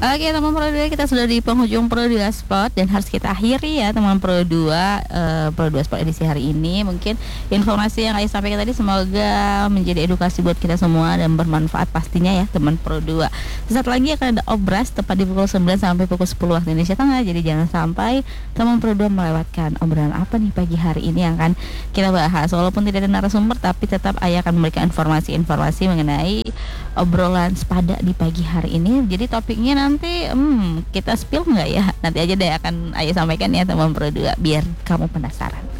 Oke teman Pro 2, kita sudah di penghujung Pro 2 Spot dan harus kita akhiri ya teman Pro 2, Pro 2 Spot edisi hari ini. Mungkin informasi yang Ayah sampaikan tadi semoga menjadi edukasi buat kita semua dan bermanfaat pastinya ya teman Pro 2. Sesaat lagi akan ada obras tepat di pukul 9 sampai pukul 10 waktu Indonesia Tengah. Jadi jangan sampai teman Pro 2 melewatkan obrolan apa nih pagi hari ini yang akan kita bahas. Walaupun tidak ada narasumber tapi tetap Ayah akan memberikan informasi-informasi mengenai obrolan sepada di pagi hari ini. Jadi topiknya nanti kita spill nggak ya? Nanti aja deh akan Ayah sampaikan ya teman Pro 2 biar kamu penasaran.